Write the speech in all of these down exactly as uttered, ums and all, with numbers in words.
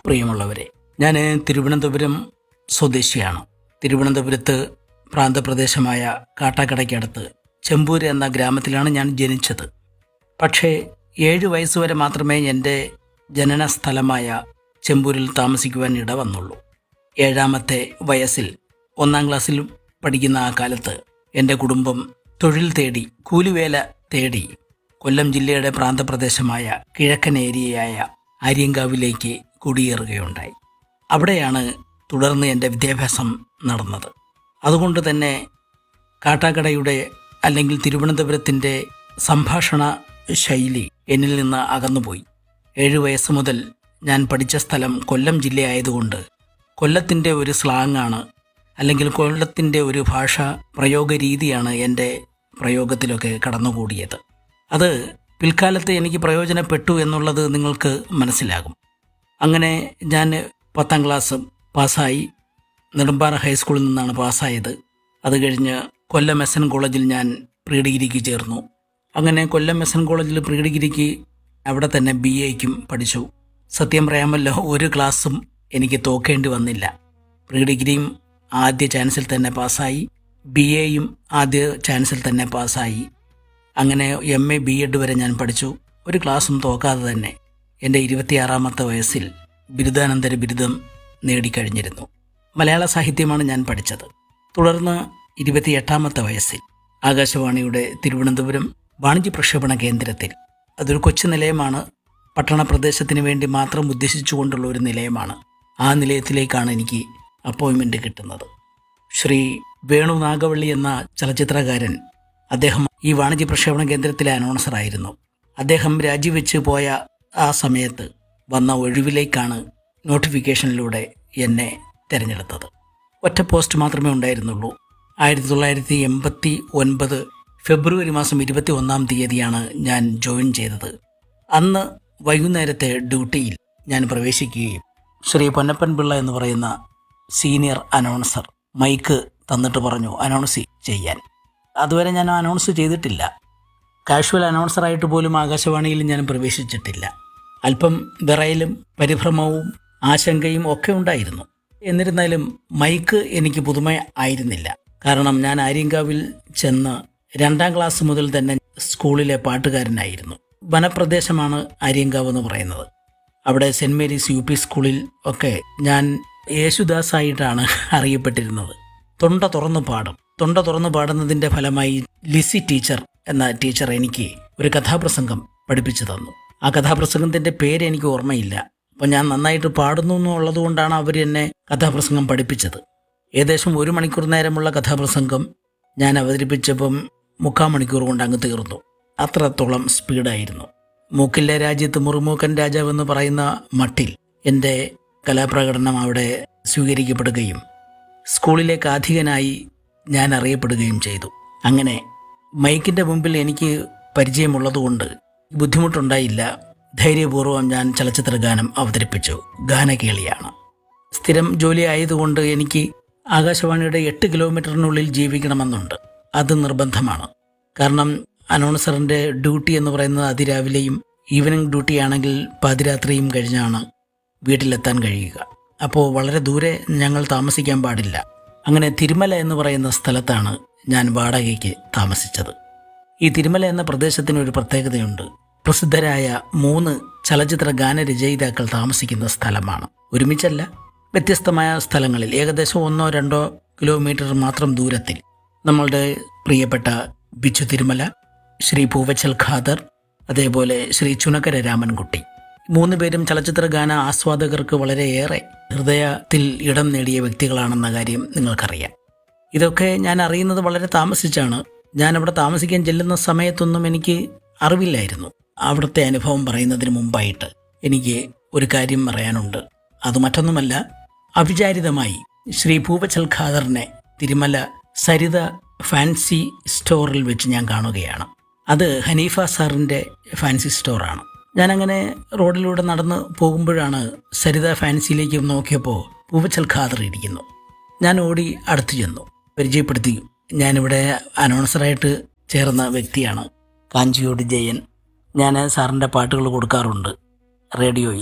പ്രിയമുള്ളവരെ, ഞാൻ തിരുവനന്തപുരം സ്വദേശിയാണ്. തിരുവനന്തപുരത്ത് പ്രാന്തപ്രദേശമായ കാട്ടാക്കടയ്ക്കടുത്ത് ചെമ്പൂര് എന്ന ഗ്രാമത്തിലാണ് ഞാൻ ജനിച്ചത്. പക്ഷേ ഏഴു വയസ്സുവരെ മാത്രമേ എൻ്റെ ജനന സ്ഥലമായ ചെമ്പൂരിൽ താമസിക്കുവാൻ ഇട വന്നുള്ളൂ. ഏഴാമത്തെ വയസ്സിൽ ഒന്നാം ക്ലാസ്സിൽ പഠിക്കുന്ന ആ കാലത്ത് എൻ്റെ കുടുംബം തൊഴിൽ തേടി, കൂലിവേല തേടി കൊല്ലം ജില്ലയുടെ പ്രാന്തപ്രദേശമായ കിഴക്കൻ ഏരിയയായ ആര്യങ്കാവിലേക്ക് കുടിയേറുകയുണ്ടായി. അവിടെയാണ് തുടർന്ന് എൻ്റെ വിദ്യാഭ്യാസം നടന്നത്. അതുകൊണ്ട് തന്നെ കാട്ടാക്കടയുടെ അല്ലെങ്കിൽ തിരുവനന്തപുരത്തിൻ്റെ സംഭാഷണ ശൈലി എന്നിൽ നിന്ന് അകന്നുപോയി. ഏഴു വയസ്സ് മുതൽ ഞാൻ പഠിച്ച സ്ഥലം കൊല്ലം ജില്ലയായതുകൊണ്ട് കൊല്ലത്തിൻ്റെ ഒരു സ്ലാങ്ങാണ്, അല്ലെങ്കിൽ കൊല്ലത്തിൻ്റെ ഒരു ഭാഷ പ്രയോഗ രീതിയാണ് എൻ്റെ പ്രയോഗത്തിലൊക്കെ കടന്നുകൂടിയത്. അത് പിൽക്കാലത്ത് എനിക്ക് പ്രയോജനപ്പെട്ടു എന്നുള്ളത് നിങ്ങൾക്ക് മനസ്സിലാകും. അങ്ങനെ ഞാൻ പത്താം ക്ലാസ് പാസ്സായി. നെടുമ്പാറ ഹൈസ്കൂളിൽ നിന്നാണ് പാസ്സായത്. അത് കഴിഞ്ഞ് കൊല്ലം എസ് എൻ കോളേജിൽ ഞാൻ പ്രീ ഡിഗ്രിക്ക് ചേർന്നു. അങ്ങനെ കൊല്ലം എസ് എൻ കോളേജിൽ പ്രീ ഡിഗ്രിക്ക് അവിടെ തന്നെ ബി എക്കും പഠിച്ചു. സത്യം പറയാമല്ലോ, ഒരു ക്ലാസ്സും എനിക്ക് തോക്കേണ്ടി വന്നില്ല. പ്രീ ഡിഗ്രിയും ആദ്യ ചാൻസിൽ തന്നെ പാസ്സായി, ബി എയും ആദ്യ ചാൻസിൽ തന്നെ പാസ്സായി. അങ്ങനെ എം എ ബി എഡ് വരെ ഞാൻ പഠിച്ചു. ഒരു ക്ലാസ്സും തോക്കാതെ തന്നെ എൻ്റെ ഇരുപത്തിയാറാമത്തെ വയസ്സിൽ ബിരുദാനന്തര ബിരുദം നേടിക്കഴിഞ്ഞിരുന്നു. മലയാള സാഹിത്യമാണ് ഞാൻ പഠിച്ചത്. തുടർന്ന് ഇരുപത്തിയെട്ടാമത്തെ വയസ്സിൽ ആകാശവാണിയുടെ തിരുവനന്തപുരം വാണിജ്യ പ്രക്ഷേപണ കേന്ദ്രത്തിൽ, അതൊരു കൊച്ചു നിലയമാണ്, പട്ടണ പ്രദേശത്തിന് വേണ്ടി മാത്രം ഉദ്ദേശിച്ചുകൊണ്ടുള്ള ഒരു നിലയമാണ്. ആ നിലയത്തിലേക്കാണ് എനിക്ക് അപ്പോയിൻമെൻ്റ് കിട്ടുന്നത്. ശ്രീ വേണു നാഗവള്ളി എന്ന ചലച്ചിത്രകാരൻ, അദ്ദേഹം ഈ വാണിജ്യ പ്രക്ഷേപണ കേന്ദ്രത്തിലെ അനൗൺസറായിരുന്നു. അദ്ദേഹം രാജിവെച്ച് പോയ ആ സമയത്ത് വന്ന ഒഴിവിലേക്കാണ് നോട്ടിഫിക്കേഷനിലൂടെ എന്നെ തിരഞ്ഞെടുത്തത്. ഒറ്റ പോസ്റ്റ് മാത്രമേ ഉണ്ടായിരുന്നുള്ളൂ. ആയിരത്തി തൊള്ളായിരത്തി എൺപത്തി ഒൻപത് ഫെബ്രുവരി മാസം ഇരുപത്തി ഒന്നാം തീയതിയാണ് ഞാൻ ജോയിൻ ചെയ്തത്. അന്ന് വൈകുന്നേരത്തെ ഡ്യൂട്ടിയിൽ ഞാൻ പ്രവേശിക്കുകയും ശ്രീ പൊന്നപ്പൻ പിള്ള എന്ന് പറയുന്ന സീനിയർ അനൗൺസർ മൈക്ക് തന്നിട്ട് പറഞ്ഞു അനൗൺസ് ചെയ്യാൻ. അതുവരെ ഞാൻ അനൗൺസ് ചെയ്തിട്ടില്ല. കാഷ്വൽ അനൗൺസറായിട്ട് പോലും ആകാശവാണിയിൽ ഞാൻ പ്രവേശിച്ചിട്ടില്ല. അല്പം വിറയലും പരിഭ്രമവും ആശങ്കയും ഒക്കെ ഉണ്ടായിരുന്നു. എന്നിരുന്നാലും മൈക്ക് എനിക്ക് പുതുമ ആയിരുന്നില്ല. കാരണം ഞാൻ ആര്യങ്കാവിൽ ചെന്ന് രണ്ടാം ക്ലാസ് മുതൽ തന്നെ സ്കൂളിലെ പാട്ടുകാരനായിരുന്നു. വനപ്രദേശമാണ് ആര്യങ്കാവ് എന്ന് പറയുന്നത്. അവിടെ സെൻറ് മേരീസ് യു പി സ്കൂളിൽ ഒക്കെ ഞാൻ യേശുദാസായിട്ടാണ് അറിയപ്പെട്ടിരുന്നത്. തൊണ്ട തുറന്ന് പാടും. തൊണ്ട തുറന്ന് പാടുന്നതിൻ്റെ ഫലമായി ലിസി ടീച്ചർ എന്ന ടീച്ചർ എനിക്ക് ഒരു കഥാപ്രസംഗം പഠിപ്പിച്ചു തന്നു. ആ കഥാപ്രസംഗത്തിൻ്റെ പേര് എനിക്ക് ഓർമ്മയില്ല. അപ്പോൾ ഞാൻ നന്നായിട്ട് പാടുന്നു എന്നുള്ളത് കൊണ്ടാണ് അവർ എന്നെ കഥാപ്രസംഗം പഠിപ്പിച്ചത്. ഏകദേശം ഒരു മണിക്കൂർ നേരമുള്ള കഥാപ്രസംഗം ഞാൻ അവതരിപ്പിച്ചപ്പം മുക്കാൽ മണിക്കൂർ കൊണ്ട് അങ്ങ് തീർന്നു. അത്രത്തോളം സ്പീഡായിരുന്നു. മൂക്കിലെ രാജ്യത്ത് മുറുമൂക്കൻ രാജാവെന്ന് പറയുന്ന മട്ടിൽ എൻ്റെ കലാപ്രകടനം അവിടെ സ്വീകരിക്കപ്പെടുകയും സ്കൂളിലെ കാഥികനായി ഞാൻ അറിയപ്പെടുകയും ചെയ്തു. അങ്ങനെ മൈക്കിൻ്റെ മുമ്പിൽ എനിക്ക് പരിചയമുള്ളതുകൊണ്ട് ബുദ്ധിമുട്ടുണ്ടായില്ല. ധൈര്യപൂർവ്വം ഞാൻ ചലച്ചിത്ര ഗാനം അവതരിപ്പിച്ചു. ഗാനകേളിയാണ്. സ്ഥിരം ജോലി ആയതുകൊണ്ട് എനിക്ക് ആകാശവാണിയുടെ എട്ട് കിലോമീറ്ററിനുള്ളിൽ ജീവിക്കണമെന്നുണ്ട്. അത് നിർബന്ധമാണ്. കാരണം അനൗൺസറിൻ്റെ ഡ്യൂട്ടി എന്ന് പറയുന്നത് അതിരാവിലെയും ഈവനിങ് ഡ്യൂട്ടി ആണെങ്കിൽ പാതിരാത്രിയും കഴിഞ്ഞാണ് വീട്ടിലെത്താൻ കഴിയുക. അപ്പോൾ വളരെ ദൂരെ ഞങ്ങൾ താമസിക്കാൻ പാടില്ല. അങ്ങനെ തിരുമല എന്ന് പറയുന്ന സ്ഥലത്താണ് ഞാൻ വാടകയ്ക്ക് താമസിച്ചത്. ഈ തിരുമല എന്ന പ്രദേശത്തിന് ഒരു പ്രത്യേകതയുണ്ട്. പ്രസിദ്ധരായ മൂന്ന് ചലച്ചിത്ര ഗാനരചയിതാക്കൾ താമസിക്കുന്ന സ്ഥലമാണ്. ഒരുമിച്ചല്ല, വ്യത്യസ്തമായ സ്ഥലങ്ങളിൽ ഏകദേശം ഒന്നോ രണ്ടോ കിലോമീറ്റർ മാത്രം ദൂരത്തിൽ. നമ്മളുടെ പ്രിയപ്പെട്ട ബിച്ചു തിരുമല, ശ്രീ പൂവച്ചൽ ഖാദർ, അതേപോലെ ശ്രീ ചുനക്കര രാമൻകുട്ടി. മൂന്ന് പേരും ചലച്ചിത്ര ഗാന ആസ്വാദകർക്ക് വളരെയേറെ ഹൃദയത്തിൽ ഇടം നേടിയ വ്യക്തികളാണെന്ന കാര്യം നിങ്ങൾക്കറിയാം. ഇതൊക്കെ ഞാൻ അറിയുന്നത് വളരെ താമസിച്ചാണ്. ഞാൻ അവിടെ താമസിക്കാൻ ചെല്ലുന്ന സമയത്തൊന്നും എനിക്ക് അറിവില്ലായിരുന്നു. അവിടുത്തെ അനുഭവം പറയുന്നതിന് മുമ്പായിട്ട് എനിക്ക് ഒരു കാര്യം പറയാനുണ്ട്. അത് മറ്റൊന്നുമല്ല, അവിചാരിതമായി ശ്രീ പൂവച്ചൽ ഖാദറിനെ തിരുമല സരിത ഫാൻസി സ്റ്റോറിൽ വെച്ച് ഞാൻ കാണുകയാണ്. അത് ഹനീഫ സാറിൻ്റെ ഫാൻസി സ്റ്റോറാണ്. ഞാനങ്ങനെ റോഡിലൂടെ നടന്ന് പോകുമ്പോഴാണ് സരിത ഫാൻസിയിലേക്ക് നോക്കിയപ്പോൾ പൂവച്ചൽ ഖാദർ ഇരിക്കുന്നു. ഞാൻ ഓടി അടുത്തു ചെന്നു, പരിചയപ്പെടുത്തി. ഞാനിവിടെ അനൗൺസറായിട്ട് ചേർന്ന വ്യക്തിയാണ്, കാഞ്ചിയോട് ജയൻ. ഞാൻ സാറിൻ്റെ പാട്ടുകൾ കൊടുക്കാറുണ്ട് റേഡിയോയിൽ.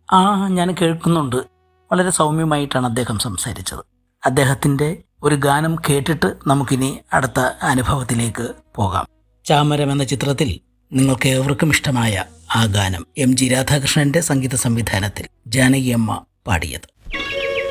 ആ ഞാൻ കേൾക്കുന്നുണ്ട്. വളരെ സൗമ്യമായിട്ടാണ് അദ്ദേഹം സംസാരിച്ചത്. അദ്ദേഹത്തിൻ്റെ ഒരു ഗാനം കേട്ടിട്ട് നമുക്കിനി അടുത്ത അനുഭവത്തിലേക്ക് പോകാം. ചാമരം എന്ന ചിത്രത്തിൽ നിങ്ങൾക്ക് ഏവർക്കും ഇഷ്ടമായ ആ ഗാനം എം ജി രാധാകൃഷ്ണന്റെ സംഗീത സംവിധാനത്തിൽ ജാനകി അമ്മ പാടിയത്.